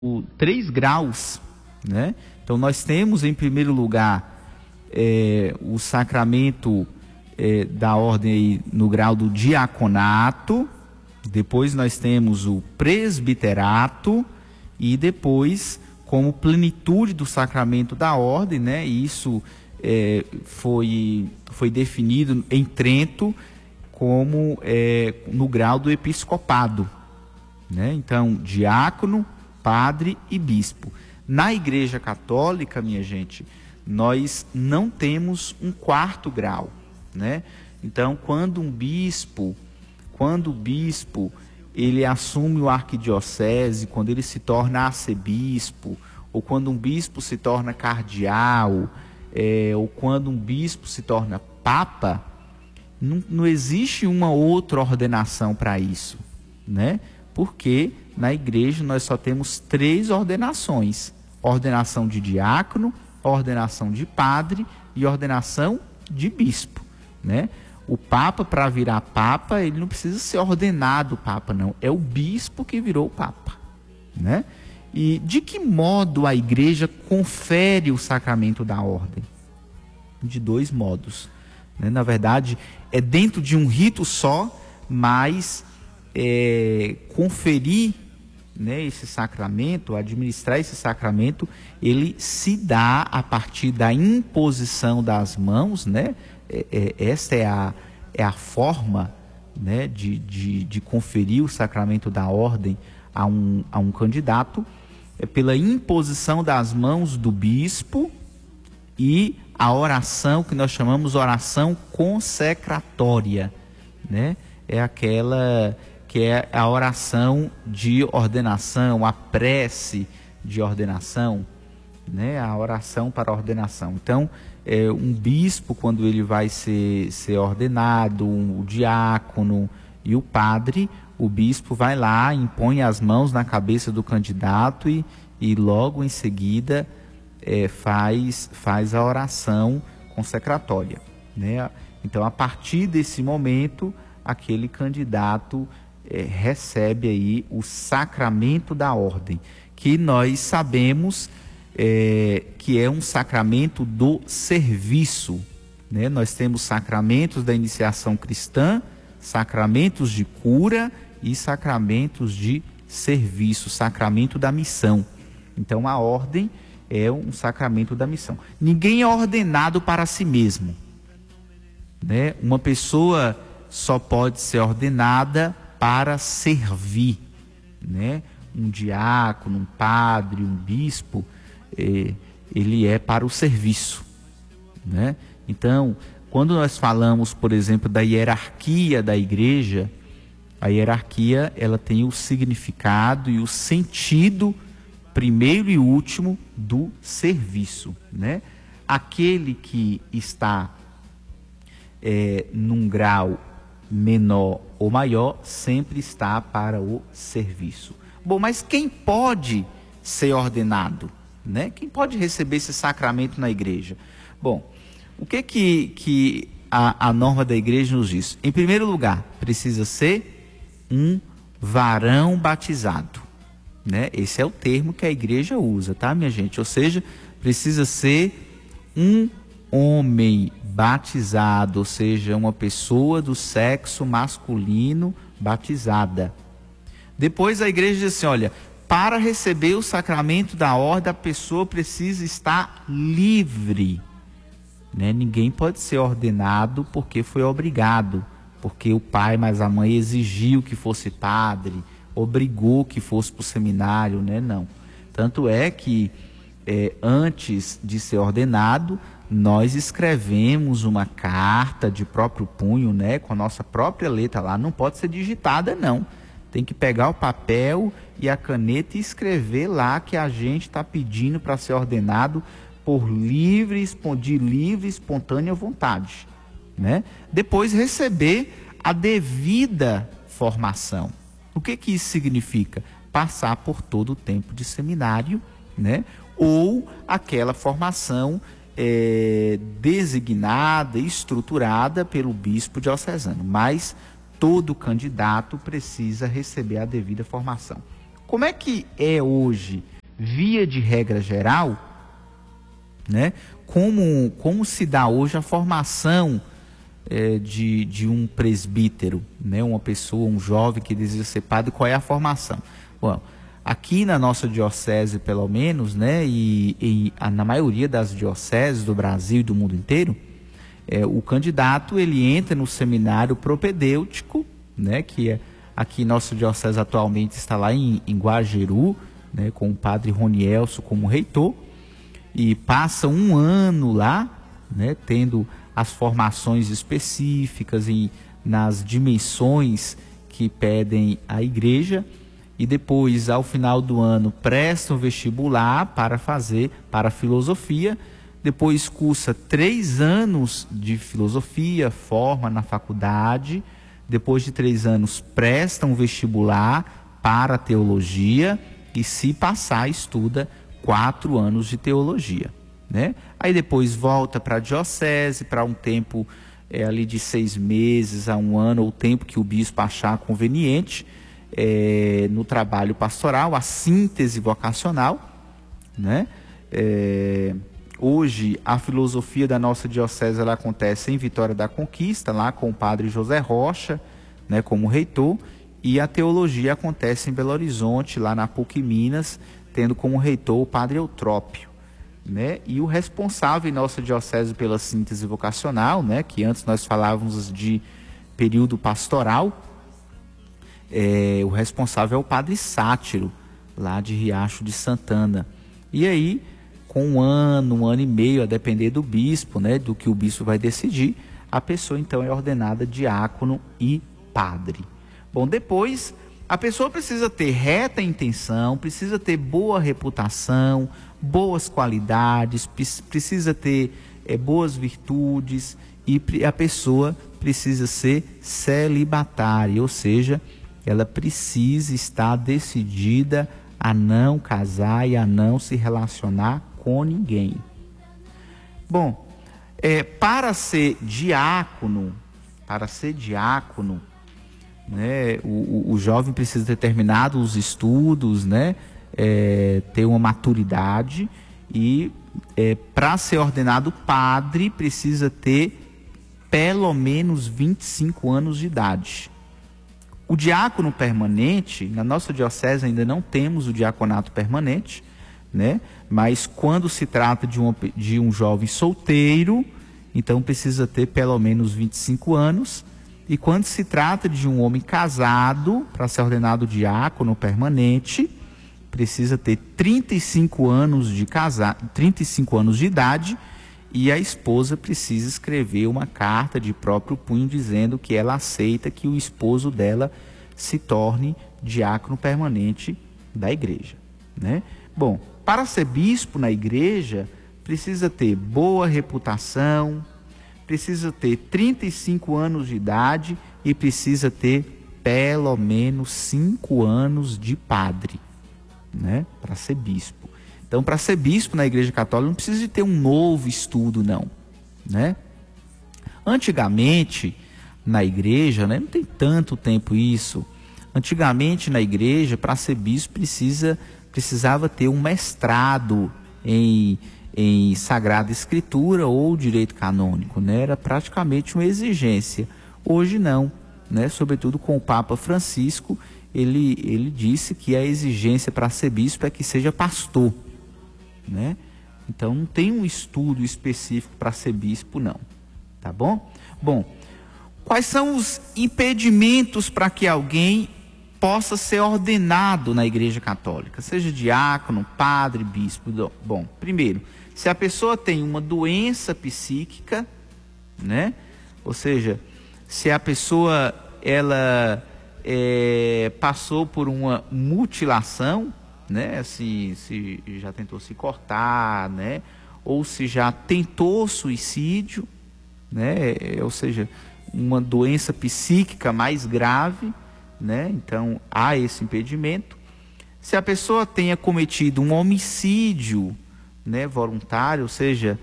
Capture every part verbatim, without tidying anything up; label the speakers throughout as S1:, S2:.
S1: o, três graus, né? Então nós temos em primeiro lugar é, o sacramento é, da ordem aí, no grau do diaconato, depois nós temos o presbiterato e depois, como plenitude do sacramento da ordem, né? Isso é, foi, foi definido em Trento como é, no grau do episcopado, né? Então, diácono, padre e bispo. Na Igreja Católica, minha gente, nós não temos um quarto grau, né? Então, quando um bispo, quando o bispo ele assume o arquidiocese, quando ele se torna arcebispo, ou quando um bispo se torna cardeal, é, ou quando um bispo se torna papa, não, não existe uma outra ordenação para isso, né? Porque na igreja nós só temos três ordenações: ordenação de diácono, ordenação de padre e ordenação de bispo, né? O papa, para virar papa, ele não precisa ser ordenado papa, não. É o bispo que virou papa, né? E de que modo a igreja confere o sacramento da ordem? De dois modos, né? Na verdade, é dentro de um rito só, mas é, conferir, né, esse sacramento, administrar esse sacramento, ele se dá a partir da imposição das mãos, né? É, é, esta é a, é a forma, né, de, de, de conferir o sacramento da ordem a um, a um candidato, é pela imposição das mãos do bispo e a oração que nós chamamos oração consecratória, né? É aquela que é a oração de ordenação, a prece de ordenação, né? A oração para a ordenação. Então, é, um bispo, quando ele vai ser, ser ordenado, um, o diácono e o padre, o bispo vai lá, impõe as mãos na cabeça do candidato e, e logo em seguida é, faz, faz a oração consecratória, né? Então, a partir desse momento, aquele candidato é, recebe aí o sacramento da ordem, que nós sabemos é, que é um sacramento do serviço, né? Nós temos sacramentos da iniciação cristã, sacramentos de cura e sacramentos de serviço, sacramento da missão. Então a ordem é um sacramento da missão. Ninguém é ordenado para si mesmo, né? Uma pessoa só pode ser ordenada para servir, né? Um diácono, um padre, um bispo, eh, ele é para o serviço, né? Então, quando nós falamos, por exemplo, da hierarquia da igreja, a hierarquia ela tem o significado e o sentido primeiro e último do serviço, né? Aquele que está é, num grau menor ou maior sempre está para o serviço. Bom, mas quem pode ser ordenado, né? Quem pode receber esse sacramento na igreja? Bom, o que que, que a, a norma da igreja nos diz? Em primeiro lugar, precisa ser um varão batizado, né? Esse é o termo que a igreja usa, tá, minha gente? Ou seja, precisa ser um homem batizado, ou seja, uma pessoa do sexo masculino batizada. Depois a igreja diz assim, olha, para receber o sacramento da ordem, a pessoa precisa estar livre, né? Ninguém pode ser ordenado porque foi obrigado, porque o pai mais a mãe exigiu que fosse padre, obrigou que fosse para o seminário, né? Não. Tanto é que é, antes de ser ordenado, nós escrevemos uma carta de próprio punho, né? Com a nossa própria letra lá, não pode ser digitada, não. Tem que pegar o papel e a caneta e escrever lá que a gente está pedindo para ser ordenado por livre, de livre e espontânea vontade, né? Depois receber a devida formação. O que que isso significa? Passar por todo o tempo de seminário, né? Ou aquela formação é, designada, estruturada pelo bispo diocesano. Mas todo candidato precisa receber a devida formação. como é que é hoje, via de regra geral, né? Como, como se dá hoje a formação é, de, de um presbítero, né? Uma pessoa, um jovem que deseja ser padre, qual é a formação? Bom, aqui na nossa diocese, pelo menos, né? E, e a, na maioria das dioceses do Brasil e do mundo inteiro, é, o candidato ele entra no seminário propedêutico, né? Que é, aqui nossa diocese atualmente está lá em, em Guajeru, né? Com o padre Ronielso como reitor, e passa um ano lá, né, tendo as formações específicas em, nas dimensões que pedem a igreja, e depois, ao final do ano, presta um vestibular para fazer, para a filosofia, depois cursa três anos de filosofia, forma na faculdade, depois de três anos presta um vestibular para a teologia, e se passar, estuda quatro anos de teologia, né? Aí depois volta para a diocese, para um tempo é, ali de seis meses a um ano, ou o tempo que o bispo achar conveniente, é, no trabalho pastoral, a síntese vocacional, né? É, hoje a filosofia da nossa diocese ela acontece em Vitória da Conquista, lá com o padre José Rocha, né, como reitor, e a teologia acontece em Belo Horizonte, lá na PUC Minas, tendo como reitor o padre Eutrópio, né? E o responsável em nossa diocese pela síntese vocacional, né? Que antes nós falávamos de período pastoral, é, o responsável é o padre Sátiro, lá de Riacho de Santana. E aí, com um ano, um ano e meio, a depender do bispo, né? Do que o bispo vai decidir, a pessoa então é ordenada diácono e padre. Bom, depois a pessoa precisa ter reta intenção, precisa ter boa reputação, boas qualidades, precisa ter é, boas virtudes, e a pessoa precisa ser celibatária, ou seja, ela precisa estar decidida a não casar e a não se relacionar com ninguém. Bom, é, para ser diácono, para ser diácono, né, o, o, o jovem precisa ter terminado os estudos, né, é, ter uma maturidade, e é, para ser ordenado padre precisa ter pelo menos vinte e cinco anos de idade. O diácono permanente, na nossa diocese ainda não temos o diaconato permanente, né, mas quando se trata de, uma, de um jovem solteiro, então precisa ter pelo menos vinte e cinco anos. E quando se trata de um homem casado, para ser ordenado diácono permanente, precisa ter trinta e cinco anos de casa... trinta e cinco anos de idade, e a esposa precisa escrever uma carta de próprio punho dizendo que ela aceita que o esposo dela se torne diácono permanente da igreja, né? Bom, para ser bispo na igreja, precisa ter boa reputação, precisa ter trinta e cinco anos de idade e precisa ter pelo menos cinco anos de padre, né? Para ser bispo. Então, para ser bispo na Igreja Católica não precisa de ter um novo estudo, não, né? Antigamente, na igreja, né, não tem tanto tempo isso. Antigamente, na igreja, para ser bispo precisa, precisava ter um mestrado em em Sagrada Escritura ou Direito Canônico, né? Era praticamente uma exigência. Hoje não, né? Sobretudo com o Papa Francisco, ele, ele disse que a exigência para ser bispo é que seja pastor, né? Então não tem um estudo específico para ser bispo, não, tá bom? Bom, quais são os impedimentos para que alguém possa ser ordenado na Igreja Católica, seja diácono, padre, bispo? Bom, primeiro, se a pessoa tem uma doença psíquica, né? Ou seja, se a pessoa ela é, passou por uma mutilação, né? Assim, se já tentou se cortar, né? Ou se já tentou suicídio, né? Ou seja, uma doença psíquica mais grave, né? Então há esse impedimento. Se a pessoa tenha cometido um homicídio, né, voluntário, ou seja,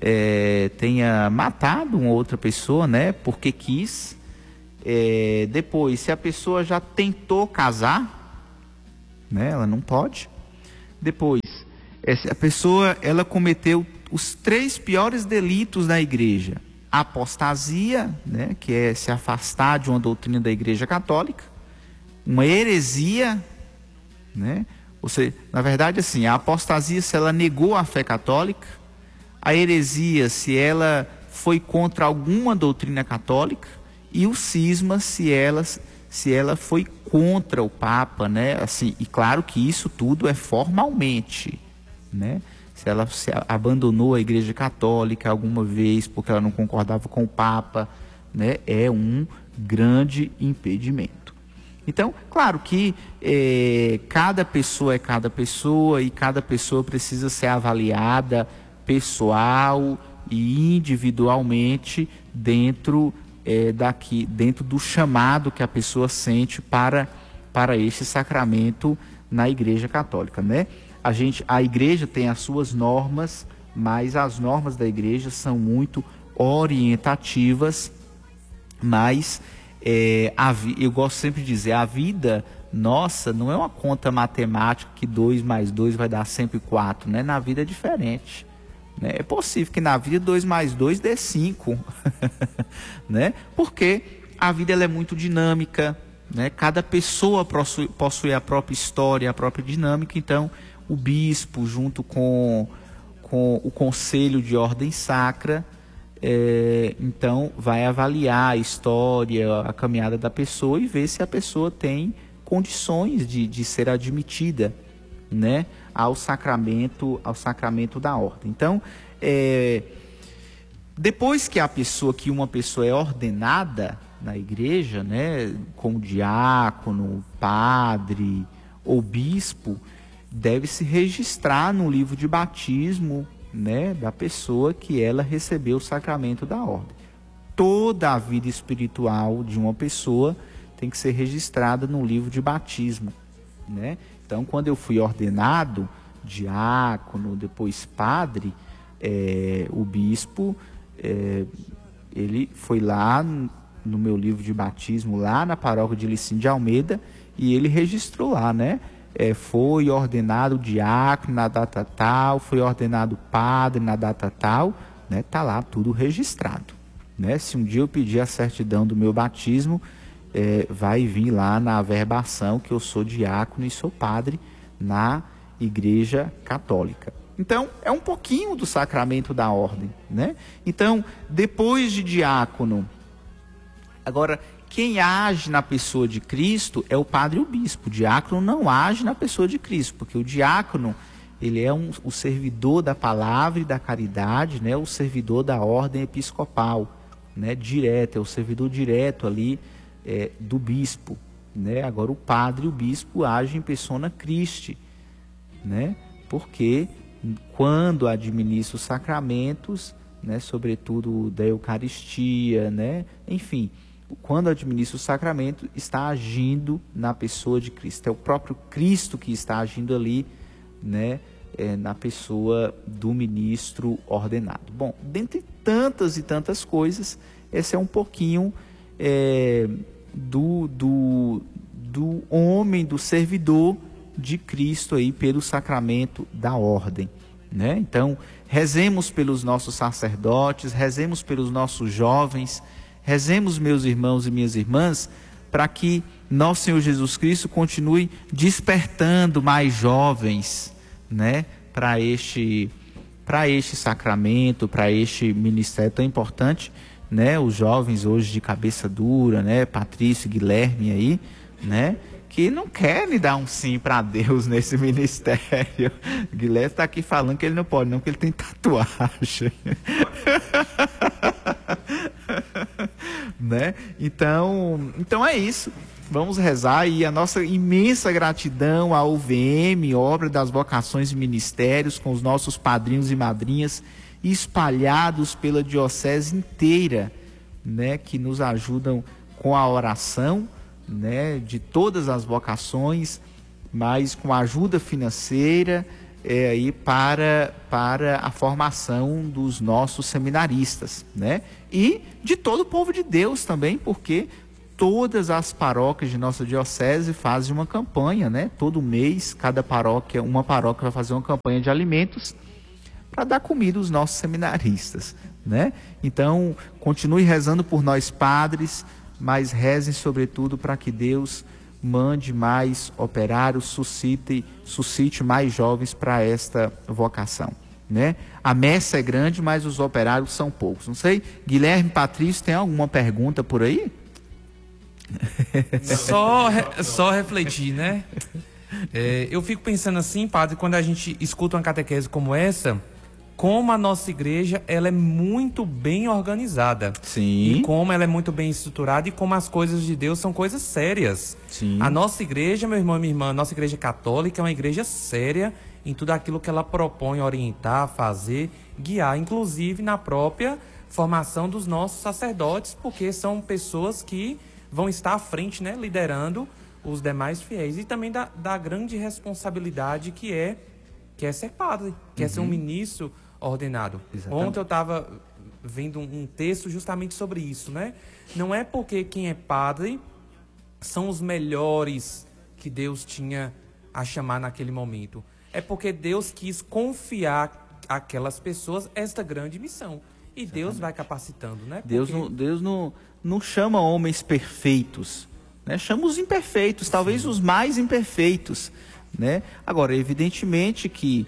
S1: é, tenha matado uma outra pessoa, né, porque quis. É, depois, se a pessoa já tentou casar, né? Ela não pode. Depois, essa pessoa, ela cometeu os três piores delitos da igreja: a apostasia, né? Que é se afastar de uma doutrina da igreja católica; uma heresia, né? Ou seja, na verdade, assim, a apostasia, se ela negou a fé católica; a heresia, se ela foi contra alguma doutrina católica; e o cisma, se ela, se ela foi contra o Papa, né? Assim, e claro que isso tudo é formalmente, né? Se ela se abandonou a igreja católica alguma vez porque ela não concordava com o Papa, né? É um grande impedimento. Então, claro que é, cada pessoa é cada pessoa, e cada pessoa precisa ser avaliada pessoal e individualmente dentro, é, daqui, dentro do chamado que a pessoa sente para, para este sacramento na igreja católica, né? A, gente, a igreja tem as suas normas, mas as normas da igreja são muito orientativas, mas... É, a, eu gosto sempre de dizer, a vida nossa não é uma conta matemática que dois mais dois vai dar sempre quatro, né? Na vida é diferente, né? É possível que na vida dois mais dois dê cinco, né? Porque a vida ela é muito dinâmica, né? Cada pessoa possui, possui a própria história, a própria dinâmica. Então o bispo, junto com, com o conselho de ordem sacra, É, então vai avaliar a história, a caminhada da pessoa e ver se a pessoa tem condições de, de ser admitida, né, ao sacramento, ao sacramento da ordem. Então, é, depois que a pessoa, que uma pessoa é ordenada na igreja, né, como diácono, padre ou bispo, deve se registrar no livro de batismo, né, da pessoa que ela recebeu o sacramento da ordem. Toda a vida espiritual de uma pessoa tem que ser registrada no livro de batismo, né? Então, quando eu fui ordenado diácono, depois padre, é, o bispo, é, ele foi lá no meu livro de batismo, lá na paróquia de Licínio de Almeida, e ele registrou lá, né? É, foi ordenado diácono na data tal, foi ordenado padre na data tal, né? Tá lá tudo registrado, né? Se um dia eu pedir a certidão do meu batismo, é, vai vir lá na averbação que eu sou diácono e sou padre na igreja católica. Então, é um pouquinho do sacramento da ordem, né? Então, depois de diácono, agora, quem age na pessoa de Cristo é o padre e o bispo. O diácono não age na pessoa de Cristo, porque o diácono, ele é um, o servidor da palavra e da caridade, né? O servidor da ordem episcopal, né? Direto, é o servidor direto ali é, do bispo, né? Agora, o padre e o bispo agem em persona Christi, né? Porque quando administra os sacramentos, né? Sobretudo da Eucaristia, né? Enfim, quando administra o sacramento, está agindo na pessoa de Cristo. É o próprio Cristo que está agindo ali, né, é, na pessoa do ministro ordenado. Bom, dentre tantas e tantas coisas, esse é um pouquinho é, do, do, do homem, do servidor de Cristo aí pelo sacramento da ordem, né? Então, rezemos pelos nossos sacerdotes, rezemos pelos nossos jovens, rezemos, meus irmãos e minhas irmãs, para que nosso Senhor Jesus Cristo continue despertando mais jovens, né, para este, para este sacramento, para este ministério tão importante, né? Os jovens hoje de cabeça dura, né, Patrício, Guilherme aí, né, que não querem dar um sim para Deus nesse ministério. Guilherme está aqui falando que ele não pode, não, porque ele tem tatuagem. Né? Então, então é isso. Vamos rezar, e a nossa imensa gratidão à U V M, Obra das Vocações e Ministérios, com os nossos padrinhos e madrinhas espalhados pela diocese inteira, né, que nos ajudam com a oração, né, de todas as vocações, mas com a ajuda financeira é, aí para, para a formação dos nossos seminaristas, né? E de todo o povo de Deus também, porque todas as paróquias de nossa diocese fazem uma campanha, né? Todo mês, cada paróquia, uma paróquia vai fazer uma campanha de alimentos para dar comida aos nossos seminaristas, né? Então, continue rezando por nós padres, mas rezem sobretudo para que Deus mande mais operários, suscite, suscite mais jovens para esta vocação, né? A messe é grande, mas os operários são poucos. Não sei, Guilherme Patrício, tem alguma pergunta por aí?
S2: Só, só refletir, né? É, eu fico pensando assim, padre, quando a gente escuta uma catequese como essa, como a nossa igreja ela é muito bem organizada.
S1: Sim.
S2: E como ela é muito bem estruturada e como as coisas de Deus são coisas sérias.
S1: Sim.
S2: A nossa igreja, meu irmão e minha irmã, a nossa igreja católica é uma igreja séria em tudo aquilo que ela propõe orientar, fazer, guiar, inclusive na própria formação dos nossos sacerdotes, porque são pessoas que vão estar à frente, né, liderando os demais fiéis. E também da, da grande responsabilidade que é, que é ser padre, que uhum. é ser um ministro ordenado. Exatamente. Ontem eu estava vendo um, um texto justamente sobre isso, né? Não é porque quem é padre são os melhores que Deus tinha a chamar naquele momento. É porque Deus quis confiar àquelas pessoas esta grande missão. E Exatamente. Deus vai capacitando, né? Porque...
S1: Deus, não, Deus não, não chama homens perfeitos, né? Chama os imperfeitos, talvez Sim. os mais imperfeitos, né? Agora, evidentemente que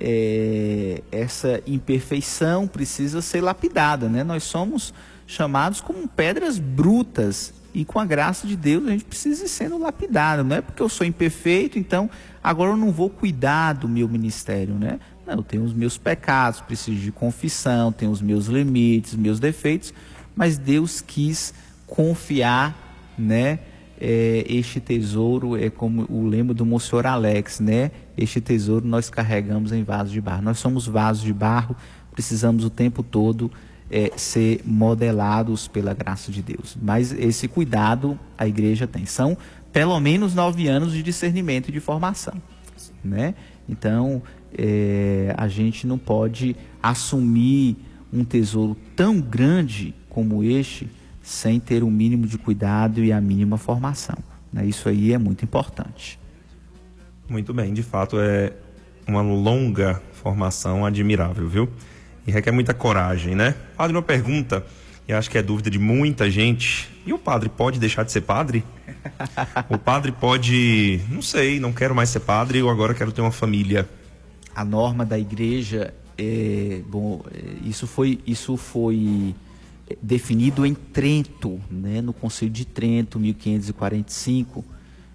S1: é, essa imperfeição precisa ser lapidada, né? Nós somos chamados como pedras brutas e com a graça de Deus a gente precisa ir sendo lapidado. Não é porque eu sou imperfeito, então agora eu não vou cuidar do meu ministério, né? Não, eu tenho os meus pecados, preciso de confissão, tenho os meus limites, meus defeitos, mas Deus quis confiar, né? É, este tesouro é como o lema do Monsenhor Alex, né? Este tesouro nós carregamos em vasos de barro. Nós somos vasos de barro, precisamos o tempo todo é, ser modelados pela graça de Deus. Mas esse cuidado a igreja tem. São pelo menos nove anos de discernimento e de formação, né? Então, é, a gente não pode assumir um tesouro tão grande como este sem ter o mínimo de cuidado e a mínima formação, né? Isso aí é muito importante.
S3: Muito bem, de fato é uma longa formação admirável, viu? E requer muita coragem, né? Padre, uma pergunta, e acho que é dúvida de muita gente. E o padre pode deixar de ser padre? O padre pode, não sei, não quero mais ser padre ou agora quero ter uma família?
S1: A norma da igreja, é, bom, isso foi, isso foi definido em Trento, né? No Concílio de Trento, mil quinhentos e quarenta e cinco,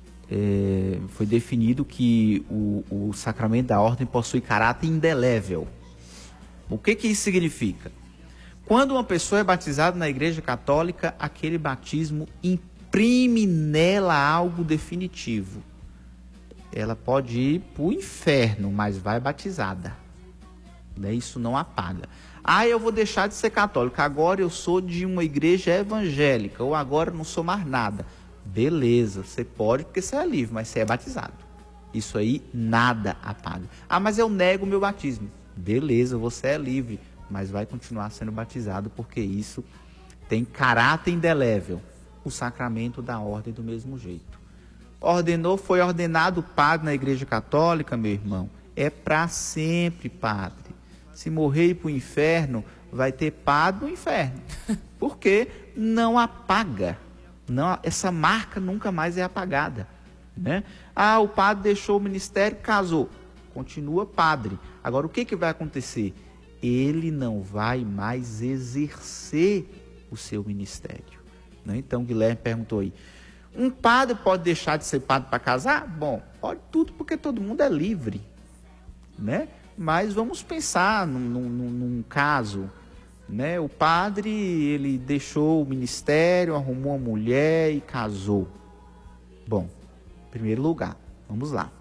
S1: é, foi definido que o, o sacramento da ordem possui caráter indelével. O que que isso significa? Quando uma pessoa é batizada na Igreja Católica, aquele batismo imprime nela algo definitivo. Ela pode ir para o inferno, mas vai batizada, né? Isso não apaga. Ah, eu vou deixar de ser católico, agora eu sou de uma igreja evangélica, ou agora eu não sou mais nada. Beleza, você pode porque você é livre, mas você é batizado. Isso aí nada apaga. Ah, mas eu nego o meu batismo. Beleza, você é livre, mas vai continuar sendo batizado porque isso tem caráter indelével. O sacramento da ordem do mesmo jeito. Ordenou, foi ordenado padre na Igreja Católica, meu irmão, é para sempre padre. Se morrer e ir para o inferno, vai ter padre no inferno. Porque não apaga. Não, essa marca nunca mais é apagada, né? Ah, o padre deixou o ministério, casou. Continua padre. Agora, o que, que vai acontecer? Ele não vai mais exercer o seu ministério, né? Então, Guilherme perguntou aí, um padre pode deixar de ser padre para casar? Bom, pode tudo porque todo mundo é livre, né? Mas vamos pensar num, num, num caso, né? O padre, ele deixou o ministério, arrumou uma mulher e casou. Bom, em primeiro lugar, vamos lá.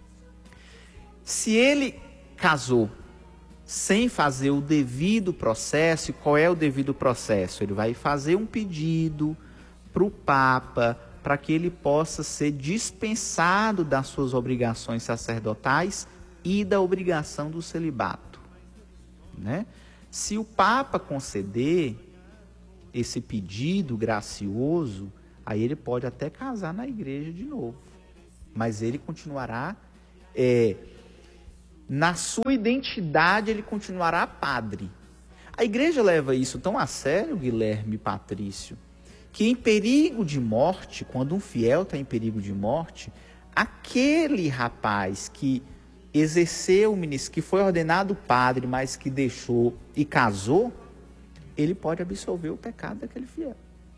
S1: Se ele casou sem fazer o devido processo, e qual é o devido processo? Ele vai fazer um pedido para o Papa, para que ele possa ser dispensado das suas obrigações sacerdotais e da obrigação do celibato, né? Se o Papa conceder esse pedido gracioso, aí ele pode até casar na igreja de novo, mas ele continuará, é, na sua identidade, ele continuará padre. A igreja leva isso tão a sério, Guilherme e Patrício, que em perigo de morte, quando um fiel está em perigo de morte, aquele rapaz que exerceu o ministério, que foi ordenado padre, mas que deixou e casou, ele pode absolver o pecado daquele fiel,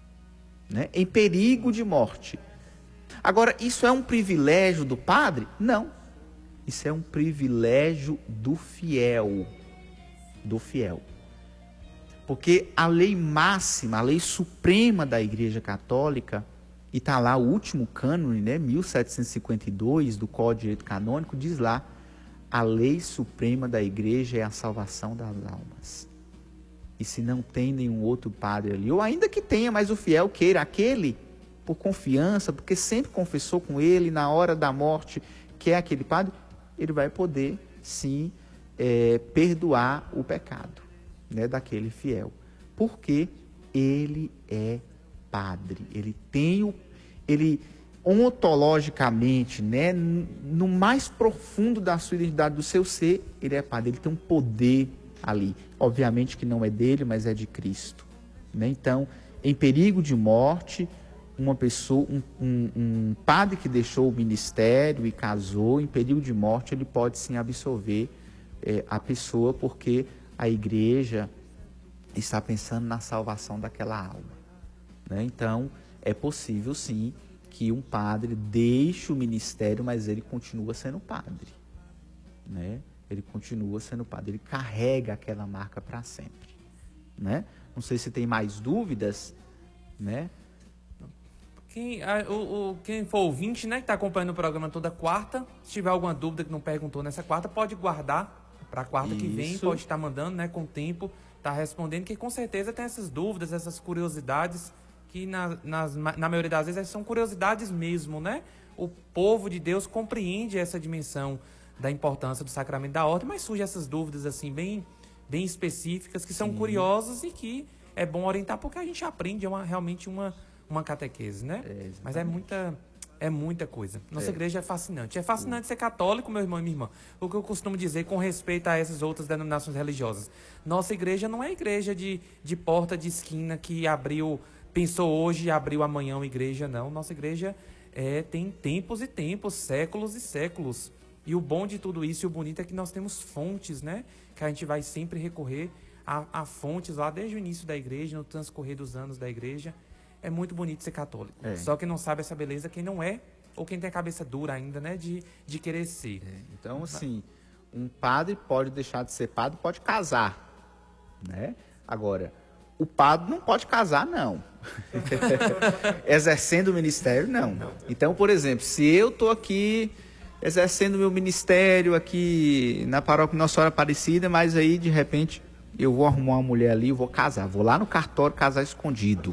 S1: né? Em perigo de morte. Agora, isso é um privilégio do padre? Não. Isso é um privilégio do fiel. Do fiel. Porque a lei máxima, a lei suprema da Igreja Católica, e está lá o último cânone, né, mil setecentos e cinquenta e dois, do Código de Direito Canônico, diz lá, a lei suprema da Igreja é a salvação das almas. E se não tem nenhum outro padre ali, ou ainda que tenha, mas o fiel queira aquele, por confiança, porque sempre confessou com ele, na hora da morte, que é aquele padre, ele vai poder, sim, é, perdoar o pecado, né, daquele fiel. Porque ele é padre, ele tem o, ele ontologicamente, né, no mais profundo da sua identidade, do seu ser, ele é padre, ele tem um poder ali, obviamente que não é dele, mas é de Cristo, né? Então, em perigo de morte, uma pessoa, um, um, um padre que deixou o ministério e casou, em perigo de morte, ele pode sim absolver é, a pessoa, porque a igreja está pensando na salvação daquela alma, né? Então, é possível sim que um padre deixe o ministério, mas ele continua sendo padre, né? Ele continua sendo padre, ele carrega aquela marca para sempre, né? Não sei se tem mais dúvidas, né?
S2: Quem, a, o, o, quem for ouvinte, né, que está acompanhando o programa toda quarta, se tiver alguma dúvida que não perguntou nessa quarta, pode guardar para a quarta que vem, pode estar mandando, né, com o tempo, tá respondendo, que com certeza tem essas dúvidas, essas curiosidades, que na, nas, na maioria das vezes são curiosidades mesmo, né? O povo de Deus compreende essa dimensão da importância do sacramento da ordem, mas surgem essas dúvidas assim bem, bem específicas, que são Sim. curiosas e que é bom orientar, porque a gente aprende uma, realmente uma, uma catequese, né? É, mas é muita, é muita coisa. Nossa é. igreja é fascinante. É fascinante ser católico, meu irmão e minha irmã. O que eu costumo dizer com respeito a essas outras denominações religiosas. Nossa igreja não é igreja de, de porta de esquina que abriu, pensou hoje e abriu amanhã uma igreja, não. Nossa igreja é, tem tempos e tempos, séculos e séculos. E o bom de tudo isso e o bonito é que nós temos fontes, né? Que a gente vai sempre recorrer a, a fontes lá desde o início da igreja, no transcorrer dos anos da igreja. É muito bonito ser católico. É. Só quem não sabe essa beleza, quem não é, ou quem tem a cabeça dura ainda, né? De, de querer ser.
S1: É. Então, assim, um padre pode deixar de ser padre, pode casar, né? Agora, o padre não pode casar, não. Exercendo o ministério, não. Então, por exemplo, se eu estou aqui exercendo meu ministério aqui na paróquia Nossa Senhora Aparecida, mas aí, de repente, eu vou arrumar uma mulher ali e vou casar. Vou lá no cartório casar escondido.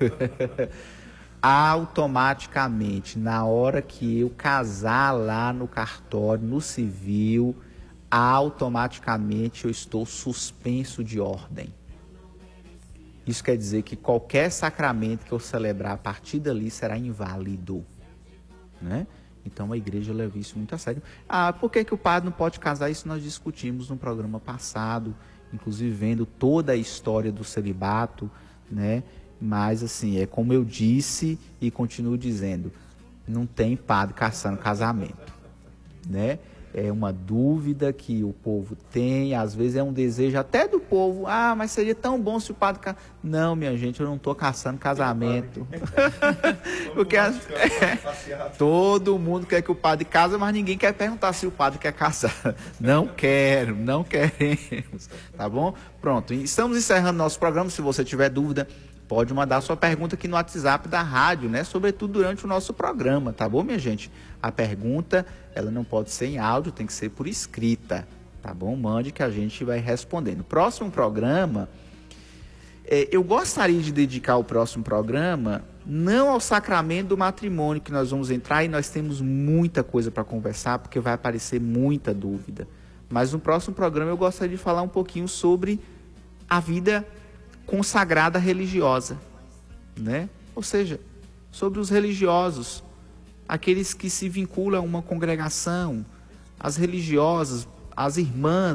S1: Automaticamente, na hora que eu casar lá no cartório, no civil, automaticamente eu estou suspenso de ordem. Isso quer dizer que qualquer sacramento que eu celebrar a partir dali será inválido, né? Então a igreja leva isso muito a sério. Ah, por que que o padre não pode casar? Isso nós discutimos no programa passado, inclusive vendo toda a história do celibato, né? Mas assim, é como eu disse e continuo dizendo, não tem padre caçando casamento, né? É uma dúvida que o povo tem, às vezes é um desejo até do povo. Ah, mas seria tão bom se o padre... Ca... Não, minha gente, eu não estou caçando casamento. Porque as... é, todo mundo quer que o padre case, mas ninguém quer perguntar se o padre quer casar. Não quero, não queremos. Tá bom? Pronto, estamos encerrando nosso programa. Se você tiver dúvida, pode mandar sua pergunta aqui no WhatsApp da rádio, né? Sobretudo durante o nosso programa, tá bom, minha gente? A pergunta, ela não pode ser em áudio, tem que ser por escrita, tá bom? Mande que a gente vai respondendo. Próximo programa, é, eu gostaria de dedicar o próximo programa não ao sacramento do matrimônio que nós vamos entrar, e nós temos muita coisa para conversar, porque vai aparecer muita dúvida. Mas no próximo programa eu gostaria de falar um pouquinho sobre a vida consagrada religiosa, né? Ou seja, sobre os religiosos, aqueles que se vinculam a uma congregação, as religiosas, as irmãs,